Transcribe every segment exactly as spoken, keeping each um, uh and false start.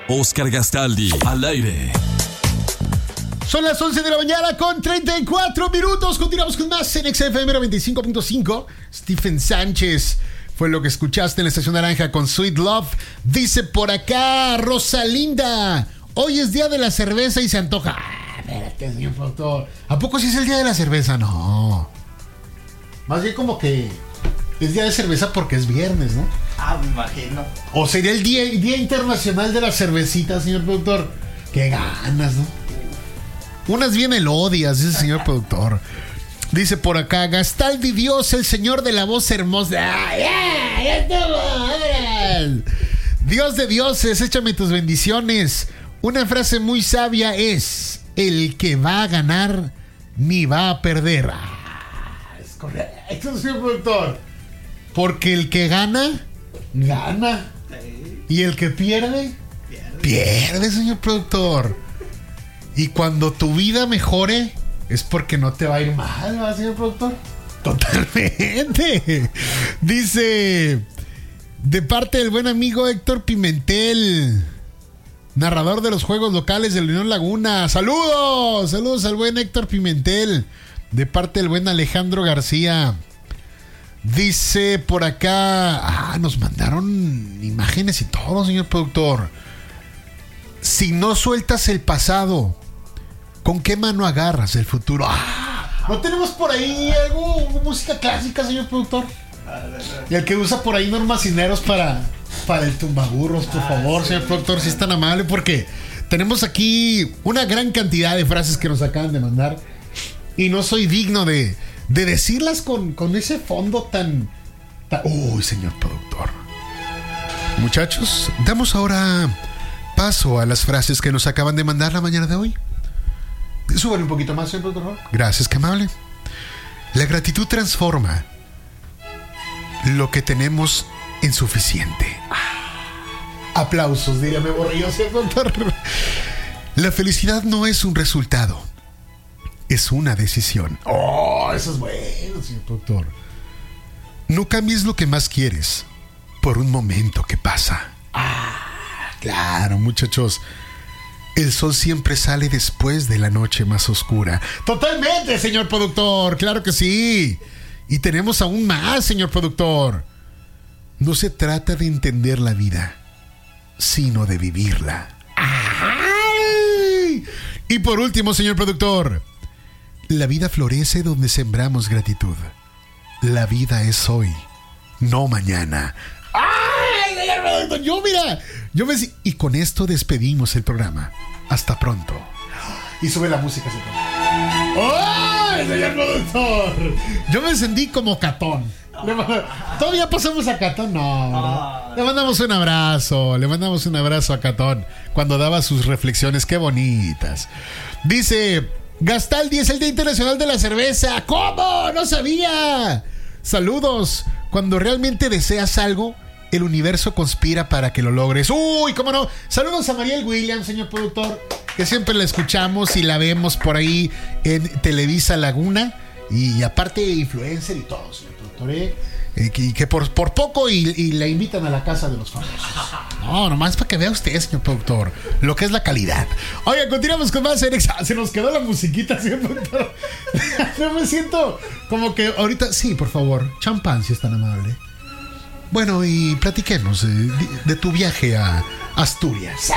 Oscar Gastaldi, al aire. Son las once de la mañana con treinta y cuatro minutos. Continuamos con más en X F M noventa y cinco punto cinco. Stephen Sánchez fue lo que escuchaste en la Estación Naranja con Sweet Love. Dice por acá Rosalinda: hoy es día de la cerveza y se antoja. Ah, espérate, señor productor. ¿A poco sí es el día de la cerveza? No. Más bien como que es día de cerveza porque es viernes, ¿no? Ah, me imagino. O sería el día, día internacional de la cervecita, señor productor. Qué ganas, ¿no? Unas bien elodias, ese señor productor. Dice por acá Gastaldi, Dios, el señor de la voz hermosa. ¡Ah, ya! ¡Ya estamos! Dios de dioses, échame tus bendiciones. Una frase muy sabia es: el que va a ganar ni va a perder. Ah, es correcto, señor productor. Porque el que gana, gana. Y el que pierde, pierde, pierde, señor productor. Y cuando tu vida mejore, es porque no te va a ir mal, ¿verdad, señor productor? Totalmente. Dice, de parte del buen amigo Héctor Pimentel, narrador de los juegos locales de la Unión Laguna. ¡Saludos! Saludos al buen Héctor Pimentel. De parte del buen Alejandro García. Dice por acá, ah, nos mandaron imágenes y todo, señor productor. Si no sueltas el pasado, ¿con qué mano agarras el futuro? Ah, ¿no tenemos por ahí algo, música clásica, señor productor? Y el que usa por ahí Norma Cineros para, para el tumbaburros, por favor, señor productor, si es tan amable, porque tenemos aquí una gran cantidad de frases que nos acaban de mandar y no soy digno de, de decirlas con, con ese fondo tan, tan... Uy, señor productor. Muchachos, damos ahora paso a las frases que nos acaban de mandar la mañana de hoy. Súbale un poquito más, señor productor. Gracias, qué amable. La gratitud transforma lo que tenemos en suficiente. Ah, aplausos, diría me borrillo, señor productor. La felicidad no es un resultado, es una decisión. Oh, eso es bueno, señor productor. No cambies lo que más quieres por un momento que pasa. Ah, claro, muchachos. El sol siempre sale después de la noche más oscura. Totalmente, señor productor. Claro que sí. Y tenemos aún más, señor productor. No se trata de entender la vida, sino de vivirla. ¡Ay! Y por último, señor productor, la vida florece donde sembramos gratitud. La vida es hoy, no mañana. ¡Ay, señor productor! Yo, mira, yo me... Y con esto despedimos el programa. Hasta pronto. Y sube la música, señor. ¡Oh, señor productor! Yo me sentí como Catón. Le, ¿Todavía pasamos a Catón? No, no. Le mandamos un abrazo. Le mandamos un abrazo a Catón cuando daba sus reflexiones. ¡Qué bonitas! Dice, Gastaldi es el Día Internacional de la Cerveza. ¿Cómo? ¡No sabía! Saludos. Cuando realmente deseas algo, el universo conspira para que lo logres. ¡Uy, cómo no! Saludos a Mariel Williams, señor productor, que siempre la escuchamos y la vemos por ahí en Televisa Laguna. Y aparte, influencer y todo, señor productor, ¿eh? Eh, que, que por, por poco y, y la invitan a la casa de los famosos. No, nomás para que vea usted, señor productor, lo que es la calidad. Oiga, continuamos con más en Exa. Se nos quedó la musiquita, señor productor. No me siento como que ahorita... Sí, por favor, champán, si es tan amable. Bueno, y platiquemos de, de tu viaje a Asturias.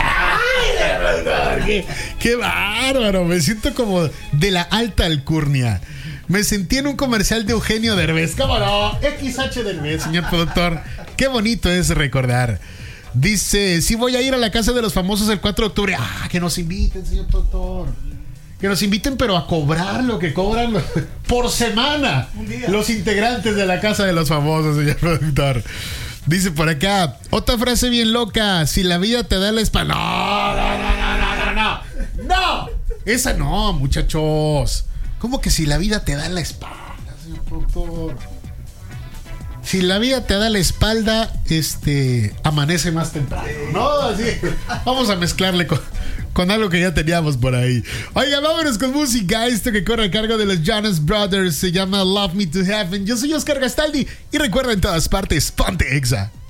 ¡Ay, qué, qué bárbaro! Me siento como de la alta alcurnia. Me sentí en un comercial de Eugenio Derbez. ¿Cómo no? X H Derbez, señor productor. Qué bonito es recordar. Dice, sí voy a ir a la casa de los famosos el cuatro de octubre. ¡Ah, que nos inviten, señor productor! Que nos inviten, pero a cobrar lo que cobran por semana los integrantes de la casa de los famosos, señor productor. Dice por acá, otra frase bien loca: si la vida te da la espalda. No, no, no, no, no, no, no. Esa no, muchachos. ¿Cómo que si la vida te da la espalda, señor productor? Si la vida te da la espalda, este, amanece más temprano, ¿no? Así, vamos a mezclarle con, con algo que ya teníamos por ahí. Oiga, vámonos con música. Esto que corre a cargo de los Jonas Brothers se llama Love Me to Heaven. Yo soy Oscar Gastaldi y recuerda, en todas partes, ponte Exa.